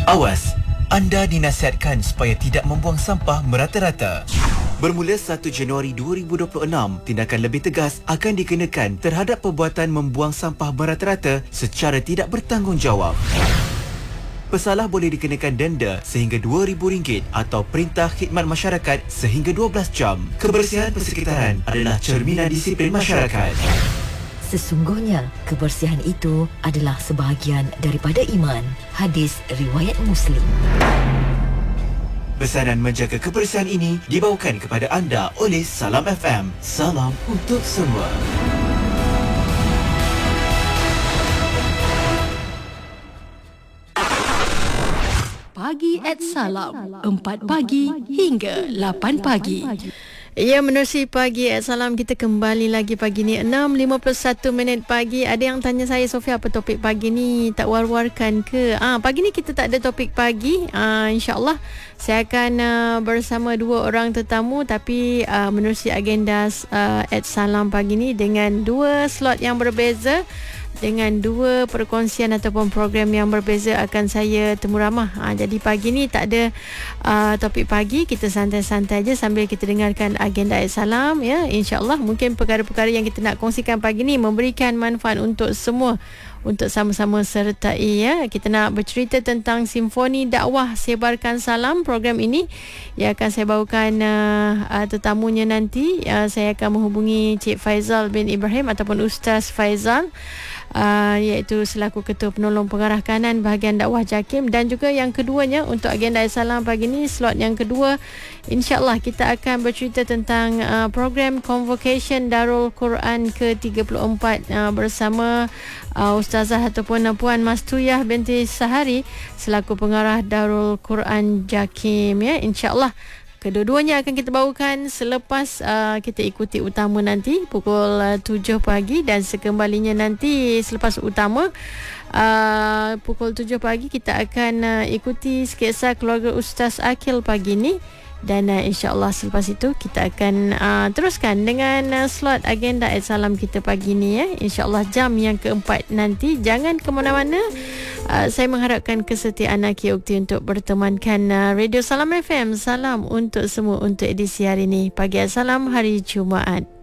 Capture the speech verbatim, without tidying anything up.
Awas, anda dinasihatkan supaya tidak membuang sampah merata-rata. Bermula satu Januari dua ribu dua puluh enam, tindakan lebih tegas akan dikenakan terhadap perbuatan membuang sampah merata-rata secara tidak bertanggungjawab. Pesalah boleh dikenakan denda sehingga dua ribu ringgit atau perintah khidmat masyarakat sehingga dua belas jam. Kebersihan persekitaran adalah cerminan disiplin masyarakat. Sesungguhnya, kebersihan itu adalah sebahagian daripada iman. Hadis riwayat Muslim. Pesanan menjaga kebersihan ini dibawakan kepada anda oleh Salam F M. Salam untuk semua. Pagi at Salam, empat pagi hingga lapan pagi. Ya, menerusi Pagi at Salam, kita kembali lagi pagi ni enam lima puluh satu minit pagi. Ada yang tanya saya, Sofia, apa topik pagi ni? Tak war-warkan ke? Ah, pagi ni kita tak ada topik pagi. Ah, InsyaAllah saya akan uh, bersama dua orang tetamu, tapi uh, menerusi agenda uh, at Salam pagi ni dengan dua slot yang berbeza, dengan dua perkongsian ataupun program yang berbeza akan saya temu ramah. Ha, jadi pagi ni tak ada uh, topik pagi, kita santai-santai je sambil kita dengarkan agenda Ayat Salam, ya. InsyaAllah mungkin perkara-perkara yang kita nak kongsikan pagi ni memberikan manfaat untuk semua, untuk sama-sama sertai, ya. Kita nak bercerita tentang Simfoni Dakwah Sebarkan Salam. Program ini yang akan saya bawakan uh, uh, tetamunya nanti. Uh, saya akan menghubungi Cik Faizal bin Ibrahim ataupun Ustaz Faizal, Uh, iaitu selaku Ketua Penolong Pengarah Kanan Bahagian Dakwah JAKIM. Dan juga yang keduanya untuk agenda Ayat Salam pagi ni, slot yang kedua, InsyaAllah kita akan bercerita tentang uh, program Convocation Darul Quran ke tiga puluh empat uh, bersama uh, Ustazah ataupun Puan Mastuyah binti Sahari selaku Pengarah Darul Quran JAKIM, ya. InsyaAllah kedua-duanya akan kita bawakan selepas uh, kita ikuti utama nanti pukul uh, tujuh pagi, dan sekembalinya nanti selepas utama uh, pukul tujuh pagi kita akan uh, ikuti sketsa keluarga Ustaz Akil pagi ni. Dan uh, insyaAllah selepas itu kita akan uh, teruskan dengan uh, slot agenda Ayat Salam kita pagi ni, ya. InsyaAllah jam yang keempat nanti. Jangan ke mana-mana. uh, Saya mengharapkan kesetiaan Aki Ukti untuk bertemankan uh, Radio Salam F M. Salam untuk semua untuk edisi hari ini, Pagi Ayat Salam hari Jumaat.